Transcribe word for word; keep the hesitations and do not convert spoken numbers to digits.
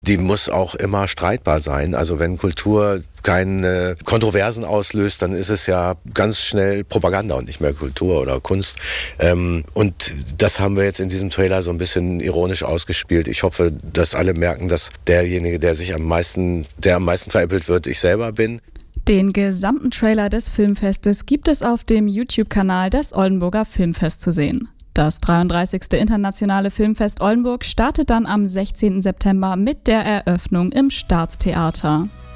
Die muss auch immer streitbar sein. Also wenn Kultur keine Kontroversen auslöst, dann ist es ja ganz schnell Propaganda und nicht mehr Kultur oder Kunst. Und das haben wir jetzt in diesem Trailer so ein bisschen ironisch ausgespielt. Ich hoffe, dass alle merken, dass derjenige, der sich am meisten, der am meisten veräppelt wird, ich selber bin. Den gesamten Trailer des Filmfestes gibt es auf dem YouTube-Kanal des Oldenburger Filmfest zu sehen. Das dreiunddreißigste Internationale Filmfest Oldenburg startet dann am sechzehnten September mit der Eröffnung im Staatstheater.